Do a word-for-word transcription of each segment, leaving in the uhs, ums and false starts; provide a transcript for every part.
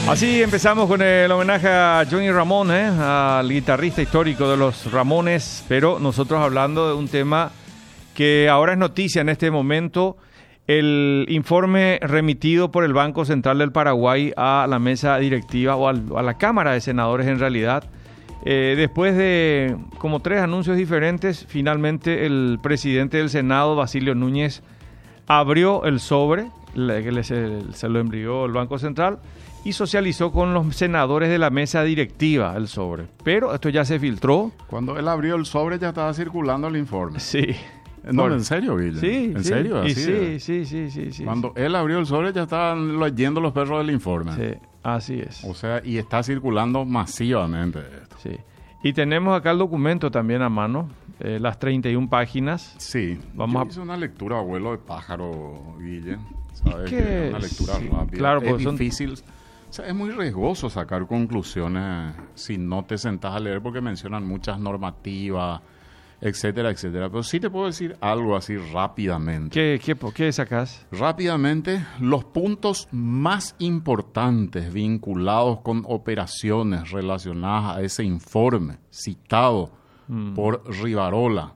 Así empezamos con el homenaje a Johnny Ramón, ¿eh? Al guitarrista histórico de los Ramones, pero nosotros hablando de un tema que ahora es noticia en este momento, el informe remitido por el Banco Central del Paraguay a la mesa directiva o al, a la Cámara de Senadores en realidad. Eh, después de como tres anuncios diferentes, finalmente el presidente del Senado, Basilio Núñez, abrió el sobre que le, se, se lo envió el Banco Central y socializó con los senadores de la mesa directiva el sobre. Pero esto ya se filtró. Cuando él abrió el sobre ya estaba circulando el informe. Sí. No, en serio, Guille. Sí, ¿En sí. serio? Así sí, sí, sí, sí, sí. Cuando sí. él abrió el sobre ya estaban leyendo los perros del informe. Sí, así es. O sea, y está circulando masivamente esto. Sí. Y tenemos acá el documento también a mano, eh, las treinta y una páginas. Sí. Vamos Yo a... hice una lectura, abuelo de pájaro, Guille. ¿Sabes? ¿Qué? Que es una lectura sí, rápida. Claro, es pues difícil... Son... O sea, es muy riesgoso sacar conclusiones si no te sentás a leer porque mencionan muchas normativas, etcétera, etcétera. Pero sí te puedo decir algo así rápidamente. ¿Qué, qué, qué sacás? Rápidamente, los puntos más importantes vinculados con operaciones relacionadas a ese informe citado mm. por Rivarola.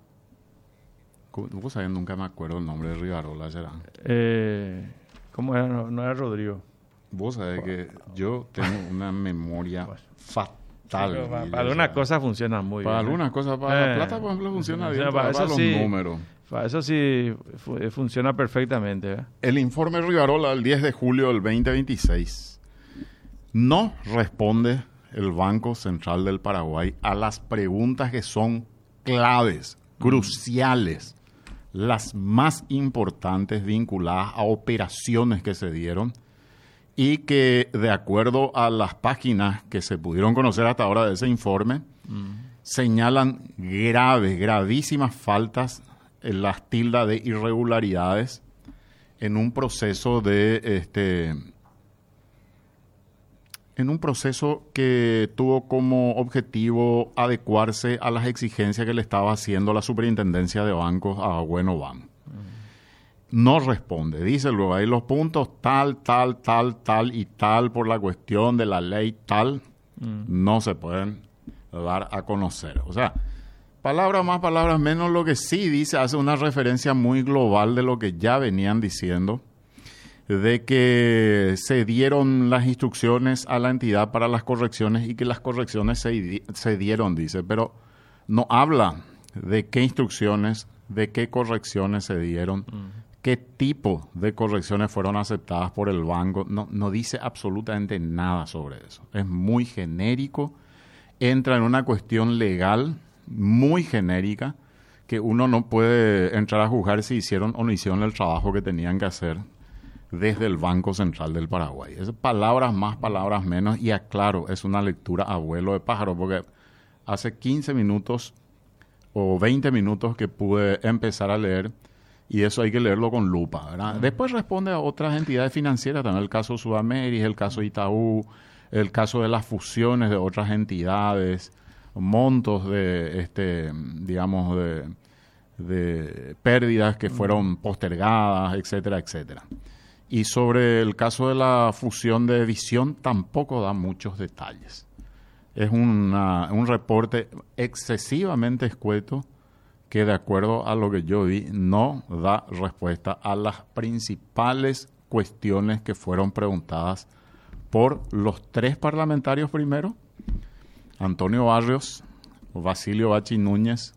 ¿Vos sabés? Nunca me acuerdo el nombre de Rivarola, ¿será? Eh, ¿Cómo era? No, no era Rodrigo. Vos sabés que yo tengo una memoria fatal. Sí, para, para algunas cosas funciona muy para bien. Para algunas cosas, para eh, la plata, por ejemplo, funciona bien. Para, para los sí, números. Para eso sí fu- funciona perfectamente. ¿eh? El informe Rivarola del diez de julio del veinte veintiséis no responde el Banco Central del Paraguay a las preguntas que son claves, mm. cruciales, las más importantes vinculadas a operaciones que se dieron y que, de acuerdo a las páginas que se pudieron conocer hasta ahora de ese informe, mm. señalan graves, gravísimas faltas en las tildas de irregularidades en un proceso de este en un proceso que tuvo como objetivo adecuarse a las exigencias que le estaba haciendo la Superintendencia de Bancos a Buenobank. No responde. Dice luego ahí los puntos tal, tal, tal, tal y tal por la cuestión de la ley tal mm. no se pueden dar a conocer. O sea, palabras más, palabras menos, lo que sí dice, hace una referencia muy global de lo que ya venían diciendo, de que se dieron las instrucciones a la entidad para las correcciones y que las correcciones se, se dieron, dice, pero no habla de qué instrucciones, de qué correcciones se dieron, mm. qué tipo de correcciones fueron aceptadas por el banco. No, no dice absolutamente nada sobre eso. Es muy genérico, entra en una cuestión legal muy genérica que uno no puede entrar a juzgar si hicieron o no hicieron el trabajo que tenían que hacer desde el Banco Central del Paraguay. Es palabras más, palabras menos, y aclaro, es una lectura a vuelo de pájaro, porque hace quince minutos o veinte minutos que pude empezar a leer, y eso hay que leerlo con lupa, ¿verdad? Uh-huh. Después responde a otras entidades financieras, también el caso Sudamérica, el caso Itaú, el caso de las fusiones de otras entidades, montos de, este, digamos, de, de pérdidas que fueron postergadas, etcétera, etcétera. Y sobre el caso de la fusión de Visión tampoco da muchos detalles. Es una, un reporte excesivamente escueto que, de acuerdo a lo que yo vi, no da respuesta a las principales cuestiones que fueron preguntadas por los tres parlamentarios primero, Antonio Barrios, Basilio Bachi Núñez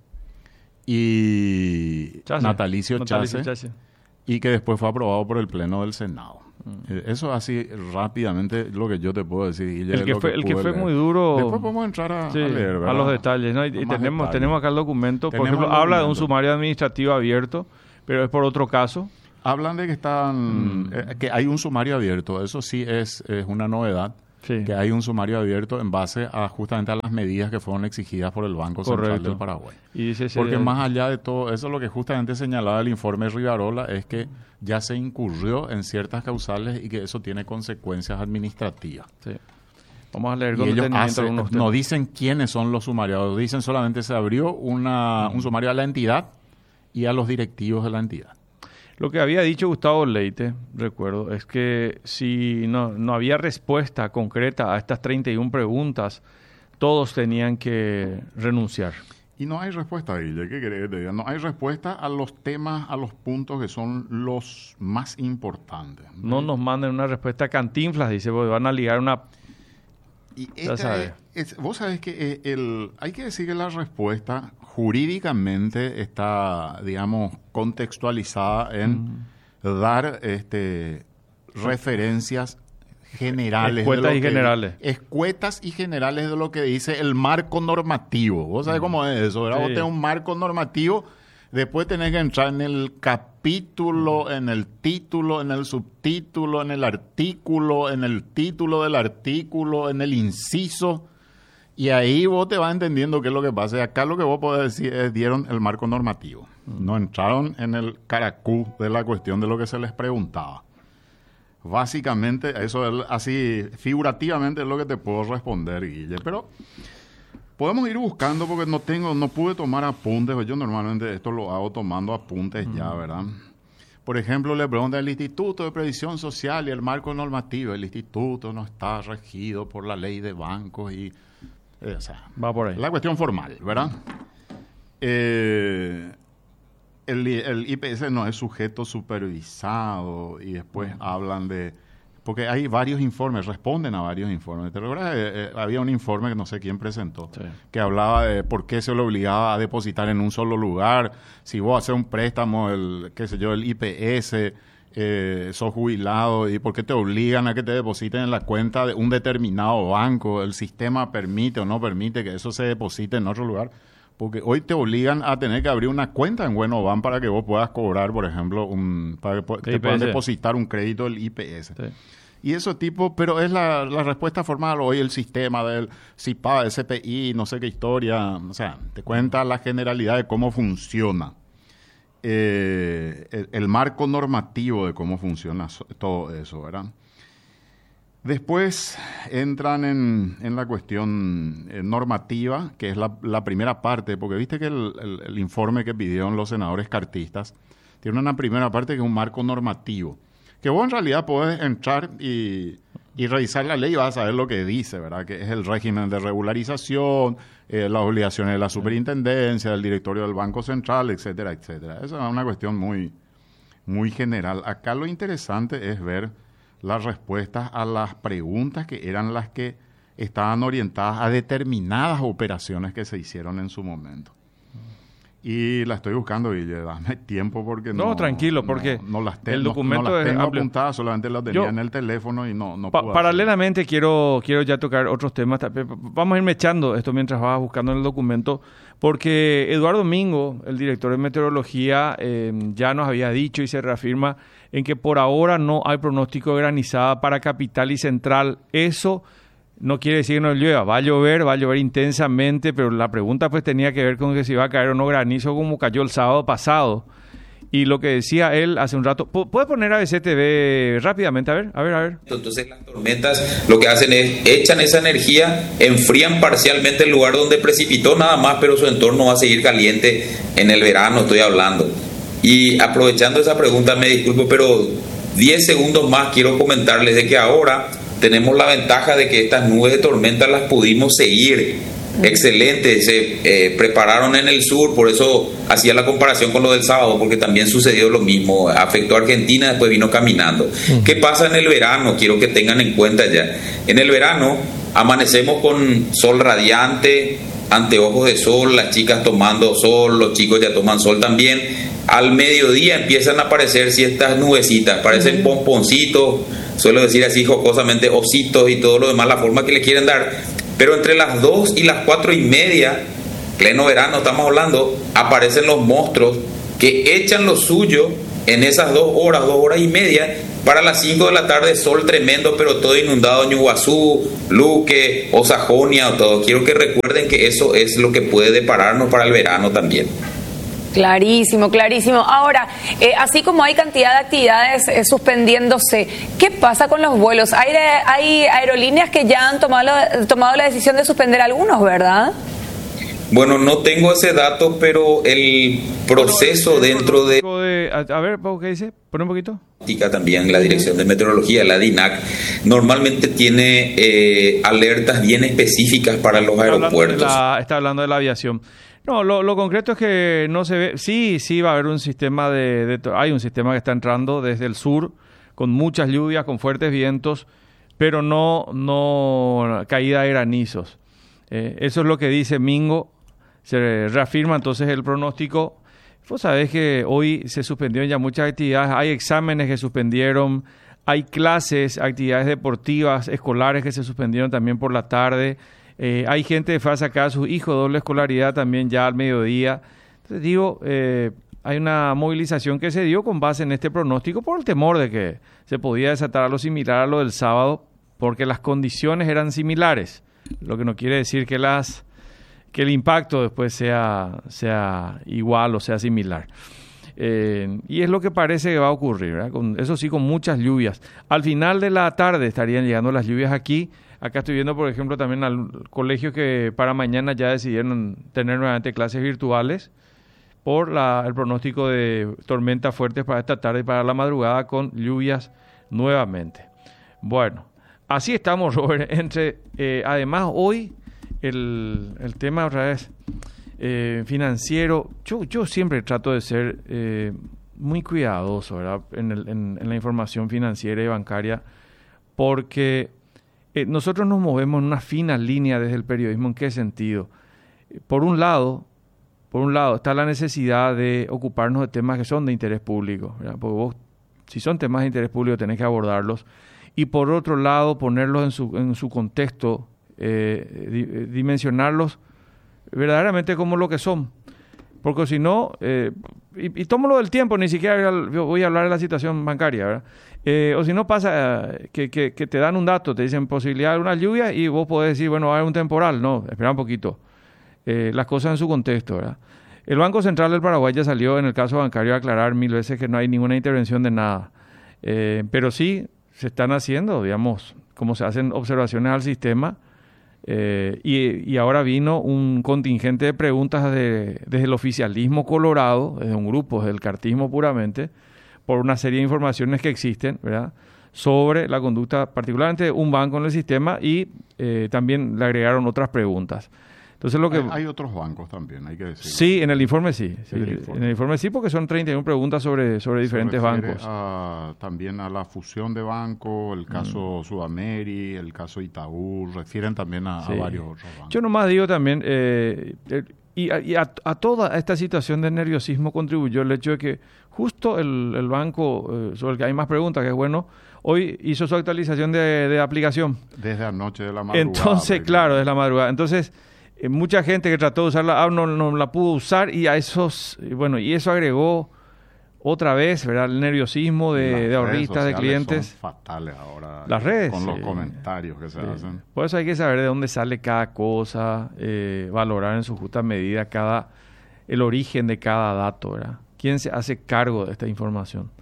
y Chase. Natalicio, Natalicio Chase, Chase, y que después fue aprobado por el Pleno del Senado. Mm. Eso así rápidamente lo que yo te puedo decir. Y el que fue, que el que fue leer. muy duro. Después podemos entrar a, sí, a leer, ¿verdad? a los detalles, ¿no? Y, y tenemos, detalles. tenemos acá el documento. Por Tenemos ejemplo, el habla de un documento. sumario administrativo abierto, pero es por otro caso. Hablan de que están, Mm. eh, que hay un sumario abierto. Eso sí es, es una novedad. Sí. Que hay un sumario abierto en base a justamente a las medidas que fueron exigidas por el Banco Correcto. Central del Paraguay. Y dice Porque ese, más allá de todo, eso es lo que justamente señalaba el informe Rivarola, es que ya se incurrió en ciertas causales y que eso tiene consecuencias administrativas. Sí. Vamos a leer Y con ellos detenimiento hacen, algunos no temas. dicen quiénes son los sumariados, dicen solamente se abrió una, un sumario a la entidad y a los directivos de la entidad. Lo que había dicho Gustavo Leite, recuerdo, es que si no, no había respuesta concreta a estas treinta y una preguntas, todos tenían que renunciar. Y no hay respuesta, Guille, ¿qué querés que te diga? No hay respuesta a los temas, a los puntos que son los más importantes. No nos manden una respuesta Cantinflas, dice, porque van a ligar una... Y esta es, es, vos sabés que el, hay que decir que la respuesta jurídicamente está, digamos, contextualizada en uh-huh. dar este, referencias generales. Escuetas y que, generales. Escuetas y generales de lo que dice el marco normativo. Vos sabés uh-huh. cómo es eso, ¿verdad? Sí. Vos tenés un marco normativo, después tenés que entrar en el capítulo, uh-huh. en el título, en el subtítulo, en el artículo, en el título del artículo, en el inciso. Y ahí vos te vas entendiendo qué es lo que pasa. Y acá lo que vos podés decir es, dieron el marco normativo. Uh-huh. No entraron en el caracú de la cuestión de lo que se les preguntaba. Básicamente, eso es así, figurativamente es lo que te puedo responder, Guille. Pero podemos ir buscando porque no tengo, no pude tomar apuntes. Yo normalmente esto lo hago tomando apuntes uh-huh. ya, ¿verdad? Por ejemplo, le preguntan el Instituto de Previsión Social y el marco normativo. El instituto no está regido por la ley de bancos y... Eh, o sea, va por ahí. La cuestión formal, ¿verdad? Eh... El, el I P S no es sujeto supervisado y después uh-huh. hablan de... Porque hay varios informes, responden a varios informes. ¿Te recuerdas? Eh, eh, había un informe que no sé quién presentó, sí. que hablaba de por qué se le obligaba a depositar en un solo lugar. Si vos haces un préstamo, el qué sé yo, el I P S, eh, sos jubilado, y por qué te obligan a que te depositen en la cuenta de un determinado banco. El sistema permite o no permite que eso se deposite en otro lugar. Porque hoy te obligan a tener que abrir una cuenta en Buenovan para que vos puedas cobrar, por ejemplo, un para que te puedan depositar un crédito del I P S. Sí. Y eso tipo, pero es la, la respuesta formal. Hoy el sistema del C I P A, el C P I, no sé qué historia, o sea, te cuenta la generalidad de cómo funciona. Eh, el, el marco normativo de cómo funciona todo eso, ¿verdad? Después entran en, en la cuestión eh, normativa, que es la, la primera parte, porque viste que el, el, el informe que pidieron los senadores cartistas tiene una primera parte que es un marco normativo, que vos en realidad podés entrar y, y revisar la ley y vas a saber lo que dice, ¿verdad? Que es el régimen de regularización, eh, las obligaciones de la superintendencia, del directorio del Banco Central, etcétera, etcétera. Esa es una cuestión muy, muy general. Acá lo interesante es ver las respuestas a las preguntas que eran las que estaban orientadas a determinadas operaciones que se hicieron en su momento. Y la estoy buscando, Guille, dame tiempo porque no... No, tranquilo, porque no, no las, te, el documento no, no las tengo es amplio. Apuntadas, solamente las tenía Yo, en el teléfono y no, no pa- puedo Paralelamente quiero, quiero ya tocar otros temas. Vamos a irme echando esto mientras vas buscando en el documento, porque Eduardo Mingo, el director de meteorología, eh, ya nos había dicho y se reafirma en que por ahora no hay pronóstico de granizada para Capital y Central. Eso no quiere decir que no llueva. Va a llover, va a llover intensamente, pero la pregunta pues tenía que ver con que si va a caer o no granizo como cayó el sábado pasado. Y lo que decía él hace un rato, ¿puedes poner A B C T V rápidamente? A ver, a ver, a ver. Entonces las tormentas lo que hacen es, echan esa energía, enfrían parcialmente el lugar donde precipitó nada más, pero su entorno va a seguir caliente en el verano, estoy hablando. Y aprovechando esa pregunta, me disculpo, pero diez segundos más quiero comentarles de que ahora tenemos la ventaja de que estas nubes de tormenta las pudimos seguir. Excelente, se eh, prepararon en el sur, por eso hacía la comparación con lo del sábado, porque también sucedió lo mismo, afectó a Argentina, después vino caminando. Uh-huh. ¿Qué pasa en el verano? Quiero que tengan en cuenta ya. En el verano amanecemos con sol radiante, anteojos de sol, las chicas tomando sol, los chicos ya toman sol también. Al mediodía empiezan a aparecer ciertas nubecitas, parecen uh-huh. pomponcitos, suelo decir así jocosamente, ositos y todo lo demás, la forma que le quieren dar. Pero entre las dos y las cuatro y media, pleno verano estamos hablando, aparecen los monstruos que echan lo suyo en esas dos horas, dos horas y media. Para las cinco de la tarde, sol tremendo, pero todo inundado en Iguazú, Luque, o Sajonia, o todo. Quiero que recuerden que eso es lo que puede depararnos para el verano también. Clarísimo, clarísimo. Ahora, eh, así como hay cantidad de actividades eh, suspendiéndose, ¿qué pasa con los vuelos? Hay, hay aerolíneas que ya han tomado, tomado la decisión de suspender algunos, ¿verdad? Bueno, no tengo ese dato, pero el proceso Bueno, el dentro de... de... A, a ver, ¿qué dice? Pon un poquito. También la Dirección de Meteorología, la D I N A C, normalmente tiene eh, alertas bien específicas para los Está hablando aeropuertos. de la- está hablando de la aviación. No, lo, lo concreto es que no se ve... Sí, sí va a haber un sistema de, de to- hay un sistema que está entrando desde el sur con muchas lluvias, con fuertes vientos, pero no, no caída de granizos. Eh, eso es lo que dice Mingo. Se reafirma entonces el pronóstico. Vos sabés que hoy se suspendieron ya muchas actividades. Hay exámenes que suspendieron, hay clases, actividades deportivas, escolares que se suspendieron también por la tarde. Eh, hay gente que fue a sacar a sus hijos doble escolaridad también ya al mediodía. Entonces digo, eh, hay una movilización que se dio con base en este pronóstico por el temor de que se podía desatar algo similar a lo del sábado, porque las condiciones eran similares, lo que no quiere decir que las que el impacto después sea, sea igual o sea similar. Eh, y es lo que parece que va a ocurrir, ¿verdad? Con, eso sí, con muchas lluvias. Al final de la tarde estarían llegando las lluvias aquí. Acá estoy viendo, por ejemplo, también al colegio que para mañana ya decidieron tener nuevamente clases virtuales por la, el pronóstico de tormentas fuertes para esta tarde y para la madrugada con lluvias nuevamente. Bueno, así estamos, Robert. Entre, eh, además, hoy el, el tema otra vez eh, financiero. Yo, yo siempre trato de ser eh, muy cuidadoso, ¿verdad? En, el, en, en la información financiera y bancaria, porque eh, nosotros nos movemos en una fina línea desde el periodismo. ¿En qué sentido? Por un lado, por un lado está la necesidad de ocuparnos de temas que son de interés público, ¿verdad? Porque vos, si son temas de interés público, tenés que abordarlos. Y por otro lado, ponerlos en su, en su contexto, eh, di, dimensionarlos verdaderamente como lo que son. Porque si no, eh, y, y tómalo del tiempo, ni siquiera voy a hablar de la situación bancaria, ¿verdad? Eh, o si no pasa eh, que, que, que te dan un dato, te dicen posibilidad de una lluvia y vos podés decir, bueno, va a haber un temporal. No, espera un poquito. Eh, las cosas en su contexto, ¿verdad? El Banco Central del Paraguay ya salió en el caso bancario a aclarar mil veces que no hay ninguna intervención de nada. Eh, pero sí se están haciendo, digamos, como se hacen observaciones al sistema. Eh, y, y ahora vino un contingente de preguntas de, desde el oficialismo colorado, desde un grupo, desde el cartismo puramente, por una serie de informaciones que existen, ¿verdad?, sobre la conducta particularmente de un banco en el sistema, y eh, también le agregaron otras preguntas. Entonces lo que hay, hay otros bancos también, hay que decirlo. Sí, en el informe sí. sí el informe. En el informe sí, porque son treinta y una preguntas sobre, sobre diferentes Se refiere bancos. A, también a la fusión de bancos, el caso mm. Sudameri, el caso Itaú, refieren también a, sí. a varios otros bancos. Yo nomás digo también, eh, eh, y, a, y a, a toda esta situación de nerviosismo contribuyó el hecho de que justo el, el banco eh, sobre el que hay más preguntas, que es bueno, hoy hizo su actualización de, de aplicación. Desde anoche de la madrugada. Entonces, claro, desde la madrugada. Entonces, eh, mucha gente que trató de usarla ah, no, no la pudo usar, y a esos, bueno, y eso agregó otra vez, ¿verdad?, el nerviosismo de, de ahorristas, de clientes. Son fatales ahora. Las redes. Con los sí. comentarios que se sí. hacen. Por eso hay que saber de dónde sale cada cosa, eh, valorar en su justa medida cada el origen de cada dato, ¿verdad? ¿Quién se hace cargo de esta información?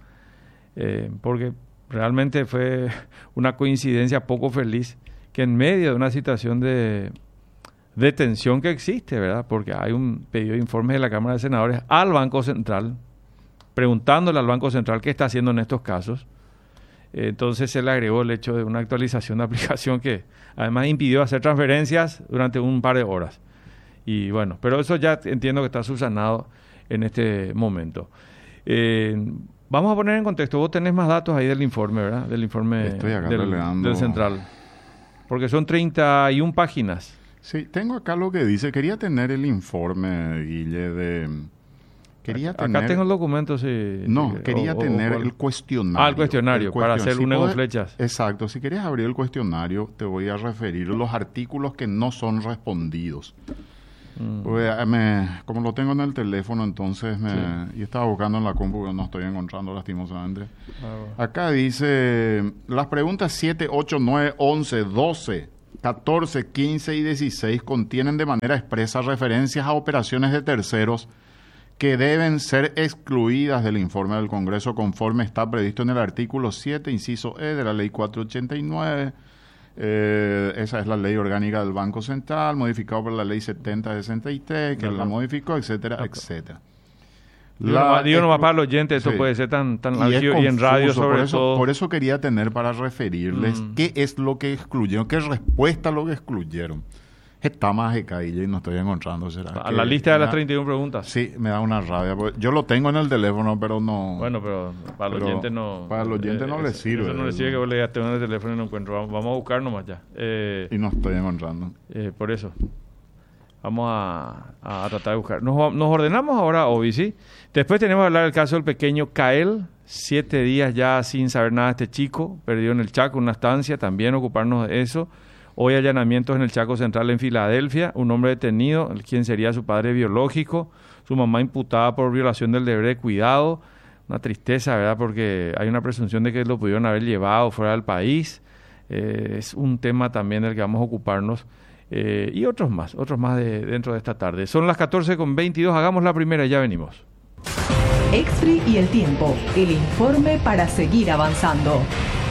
Eh, porque realmente fue una coincidencia poco feliz que en medio de una situación de, de tensión que existe, ¿verdad? Porque hay un pedido de informes de la Cámara de Senadores al Banco Central, preguntándole al Banco Central qué está haciendo en estos casos. Eh, entonces se le agregó el hecho de una actualización de aplicación que además impidió hacer transferencias durante un par de horas. Y bueno, pero eso ya entiendo que está subsanado en este momento. Eh, vamos a poner en contexto, vos tenés más datos ahí del informe, ¿verdad? Del informe Estoy acá del, del Central. Porque son treinta y una páginas. Sí, tengo acá lo que dice. Quería tener el informe, Guille, de... Quería acá tener... tengo el documento, sí. No, sí, quería o, tener o, el cuestionario. Ah, el cuestionario, el para hacer si lunes con podés, flechas. Exacto. Si quieres abrir el cuestionario, te voy a referir los artículos que no son respondidos. Mm. Pues, me, como lo tengo en el teléfono, entonces me... Sí. Y estaba buscando en la compu, pero no estoy encontrando lastimosamente. Ah, bueno. Acá dice, las preguntas siete, ocho, nueve, once, doce, catorce, quince y dieciséis contienen de manera expresa referencias a operaciones de terceros que deben ser excluidas del informe del Congreso conforme está previsto en el artículo siete, inciso E de la Ley cuatrocientos ochenta y nueve, Eh, esa es la ley orgánica del Banco Central, modificado por la ley setenta sesenta y tres, que uh-huh. la modificó, etcétera, uh-huh. etcétera. Digo nomás, digo nomás para los oyentes, esto sí. puede ser tan, tan y, y en radio sobre por eso, todo. Por eso quería tener para referirles mm. qué es lo que excluyeron, qué respuesta a lo que excluyeron. Está más de caída y no estoy encontrando. ¿Será a la lista de las treinta y una preguntas. Sí, me da una rabia. Yo lo tengo en el teléfono, pero no... Bueno, pero para los oyentes no... Para los oyentes eh, no les sirve. Eso no les sirve que vos le digas, tengo en el teléfono y no encuentro. Vamos, vamos a buscar nomás ya. Eh, y no estoy encontrando. Eh, por eso. Vamos a, a tratar de buscar. Nos, nos ordenamos ahora, Obi, ¿sí? Después tenemos que hablar del caso del pequeño Kael. Siete días ya sin saber nada de este chico. Perdido en el Chaco, una estancia. También ocuparnos de eso. Hoy allanamientos en el Chaco Central en Filadelfia. Un hombre detenido, quien sería su padre biológico. Su mamá imputada por violación del deber de cuidado. Una tristeza, ¿verdad? Porque hay una presunción de que lo pudieron haber llevado fuera del país. Eh, es un tema también del que vamos a ocuparnos. Eh, y otros más, otros más de, dentro de esta tarde. Son las catorce con veintidós, hagamos la primera y ya venimos. Exfree y el tiempo, el informe para seguir avanzando.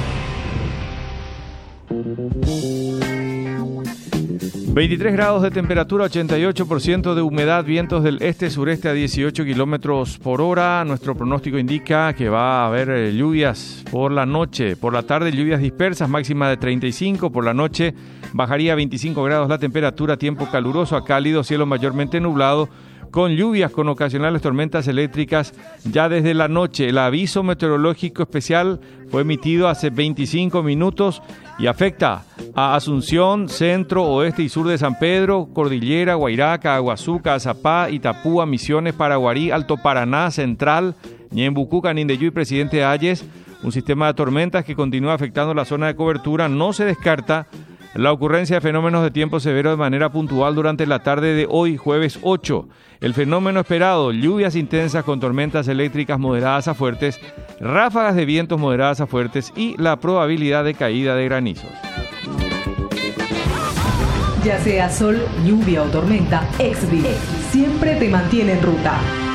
veintitrés grados de temperatura, ochenta y ocho por ciento de humedad, vientos del este-sureste a dieciocho kilómetros por hora. Nuestro pronóstico indica que va a haber eh, lluvias por la noche, por la tarde lluvias dispersas, máxima de treinta y cinco, por la noche bajaría a veinticinco grados la temperatura, tiempo caluroso a cálido, cielo mayormente nublado, con lluvias con ocasionales tormentas eléctricas ya desde la noche. El aviso meteorológico especial fue emitido hace veinticinco minutos y afecta a Asunción, centro, oeste y sur de San Pedro, Cordillera, Guairaca, Aguazú, Azapá, Itapúa, Misiones, Paraguarí, Alto Paraná, Central, Ñembucú, Canindeyú y Presidente Hayes. Un sistema de tormentas que continúa afectando la zona de cobertura. No se descarta la ocurrencia de fenómenos de tiempo severo de manera puntual durante la tarde de hoy, jueves ocho. El fenómeno esperado, lluvias intensas con tormentas eléctricas moderadas a fuertes, ráfagas de vientos moderadas a fuertes y la probabilidad de caída de granizos. Ya sea sol, lluvia o tormenta, Exfree siempre te mantiene en ruta.